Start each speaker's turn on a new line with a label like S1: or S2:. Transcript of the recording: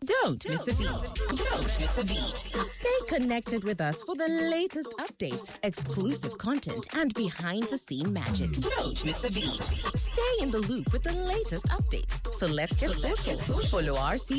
S1: Don't miss a beat. Don't miss a beat. Stay connected with us for the latest updates, exclusive content, and behind-the-scene magic. Don't miss a beat. Stay in the loop with the latest updates. So let's get social. Follow RC